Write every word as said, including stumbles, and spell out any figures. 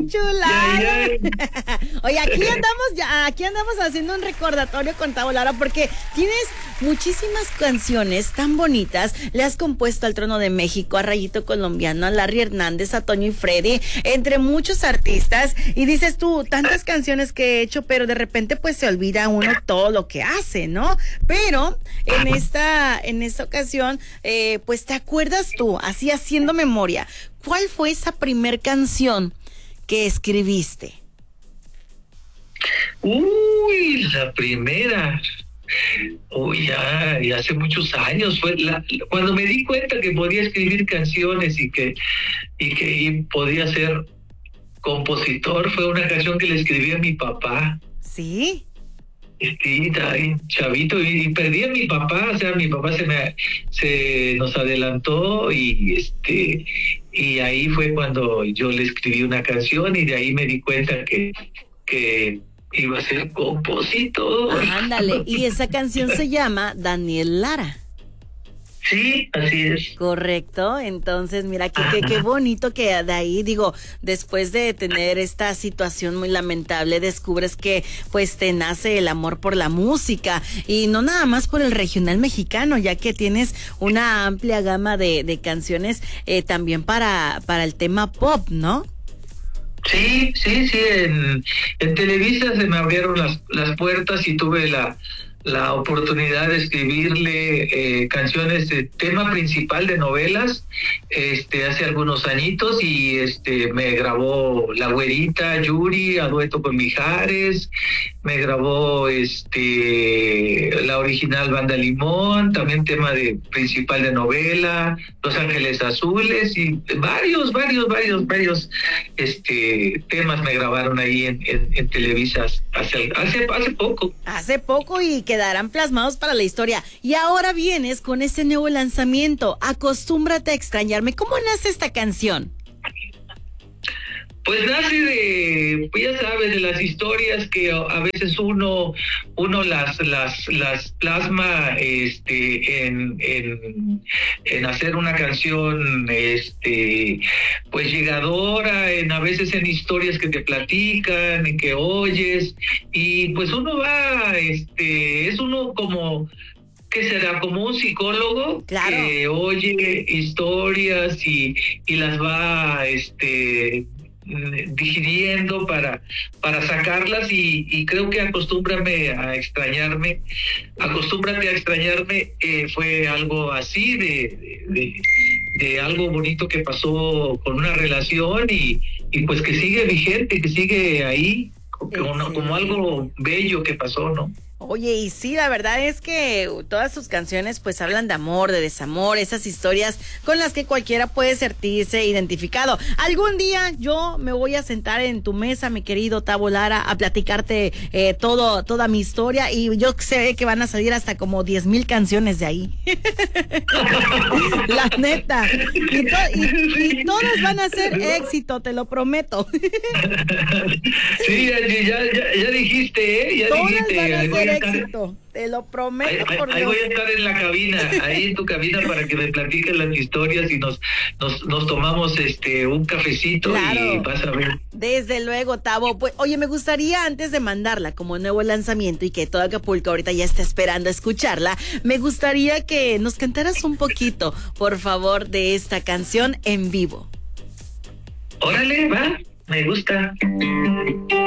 chula. Ya, ya. Oye, aquí andamos ya, aquí andamos haciendo un recordatorio con Tavo Lara porque tienes muchísimas canciones tan bonitas. Le has compuesto al Trono de México, a Rayito Colombiano, a Larry Hernández, a Toño y Freddy, entre muchos artistas. Y dices tú, tantas canciones que he hecho, pero de repente pues se olvida uno todo lo que hace, ¿no? Pero en esta, en esta ocasión, eh, pues te acuerdas tú, así haciendo memoria, ¿cuál fue esa primer canción que escribiste? Uy, la primera. Uy, ya, ya hace muchos años fue la, cuando me di cuenta que podía escribir canciones y que y que y podía ser compositor. Fue una canción que le escribí a mi papá. Sí. Sí, ahí, chavito, y, y perdí a mi papá. O sea, mi papá se me se nos adelantó y este y ahí fue cuando yo le escribí una canción y de ahí me di cuenta que que iba a ser compositor. Ándale, y esa canción se llama Daniel Lara. Sí, así es. Correcto, entonces mira que qué qué bonito que de ahí, digo, después de tener esta situación muy lamentable, descubres que pues te nace el amor por la música y no nada más por el regional mexicano, ya que tienes una amplia gama de, de canciones eh, también para, para el tema pop, ¿no? Sí, sí, sí, en, en Televisa se me abrieron las, las puertas y tuve la, la oportunidad de escribirle eh, canciones de tema principal de novelas este hace algunos añitos y este me grabó La Güerita Yuri a dueto con Mijares, me grabó este la original Banda Limón, también tema de principal de novela, Los Ángeles Azules y varios, varios, varios, varios este temas me grabaron ahí en, en, en Televisa hace, hace, hace poco. Hace poco y quedarán plasmados para la historia. Y ahora vienes con este nuevo lanzamiento, Acostúmbrate a extrañarme. ¿Cómo nace esta canción? Pues nace de, pues ya sabes, de las historias que a veces uno, uno las, las, las plasma, este, en, en, en hacer una canción, este, pues llegadora, en a veces en historias que te platican, en que oyes, y pues uno va, este, es uno como, ¿qué será? Como un psicólogo. Claro. Que oye historias y, y las va, este, digiriendo para para sacarlas y, y creo que acostúmbrame a extrañarme acostúmbrate a extrañarme eh, fue algo así de, de, de, de algo bonito que pasó con una relación y, y pues que sigue vigente, que sigue ahí como, como algo bello que pasó, ¿no? Oye, y sí, la verdad es que todas sus canciones pues hablan de amor, de desamor, esas historias con las que cualquiera puede sentirse identificado. Algún día yo me voy a sentar en tu mesa, mi querido Tavo Lara, a platicarte eh, todo, toda mi historia y yo sé que van a salir hasta como diez mil canciones de ahí. La neta. Y, to y, y todas van a ser éxito, te lo prometo. Sí, ya, ya, ya, ya dijiste, ¿eh? Ya todas dijiste. van a ser éxito, te lo prometo. Ahí, por ahí Dios. voy a estar en la cabina, ahí en tu cabina para que me platiques las historias y nos nos, nos tomamos este un cafecito. Claro. Y vas a ver. Desde luego, Tavo. Pues, oye, me gustaría antes de mandarla como nuevo lanzamiento y que todo Acapulco ahorita ya está esperando escucharla, me gustaría que nos cantaras un poquito, por favor, de esta canción en vivo. Órale, va, me gusta.